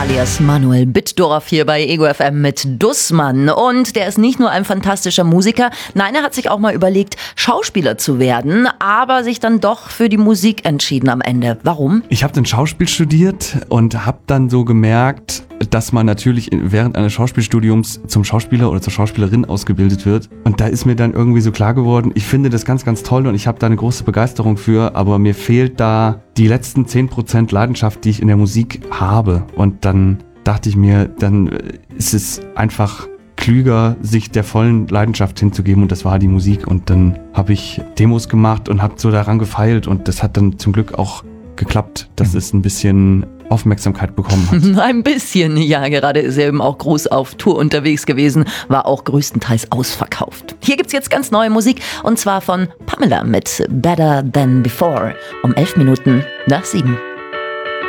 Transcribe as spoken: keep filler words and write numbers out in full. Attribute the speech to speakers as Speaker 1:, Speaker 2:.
Speaker 1: alias Manuel Bitdorf hier bei Ego F M mit Dussmann. Und der ist nicht nur ein fantastischer Musiker, nein, er hat sich auch mal überlegt, Schauspieler zu werden, aber sich dann doch für die Musik entschieden am Ende. Warum?
Speaker 2: Ich habe dann Schauspiel studiert und habe dann so gemerkt, dass man natürlich während eines Schauspielstudiums zum Schauspieler oder zur Schauspielerin ausgebildet wird. Und da ist mir dann irgendwie so klar geworden, ich finde das ganz, ganz toll und ich habe da eine große Begeisterung für, aber mir fehlt da die letzten zehn Prozent Leidenschaft, die ich in der Musik habe. Und dann dachte ich mir, dann ist es einfach klüger, sich der vollen Leidenschaft hinzugeben, und das war die Musik. Und dann habe ich Demos gemacht und habe so daran gefeilt und das hat dann zum Glück auch geklappt, dass mhm. es ein bisschen Aufmerksamkeit bekommen hat.
Speaker 1: Ein bisschen, ja, gerade ist er eben auch groß auf Tour unterwegs gewesen, war auch größtenteils ausverkauft. Hier gibt's jetzt ganz neue Musik und zwar von Pamela mit Better Than Before um elf Minuten nach sieben.